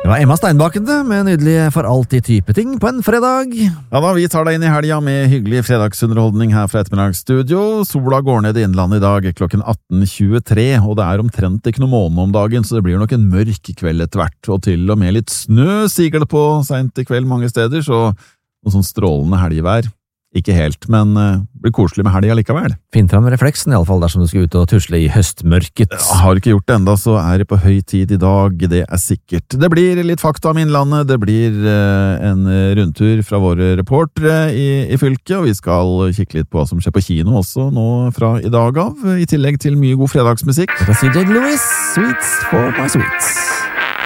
Det var Emma Steinbakken det, med nydelig For alltid type ting på en fredag. Ja da, vi tar deg inn i helga med hyggelig fredagsunderholdning her fra ettermiddagsstudio. Sola går ned i Innlandet i dag klokken 18.23, og det er omtrent ikke noe måne om dagen, så det blir nok en mørk kveld etter hvert, og til og med litt snø siger det på sent i kveld mange steder, så noe sånn strålende helgevær. Ikke helt, men det blir koselig med helga likevel. Finn fram refleksen, i alle fall dersom du skal ut og tusle i høstmørket. Har du ikke gjort det enda, så er det på høy tid i dag, det er sikkert. Det blir litt fakta om Innlandet, det blir en rundtur fra våre reportere i fylket, og vi skal kikke litt på hva som skjer på kino også nå fra i dag av, i tillegg til mye god fredagsmusikk. Dette er CJ Lewis, Sweets for my sweets.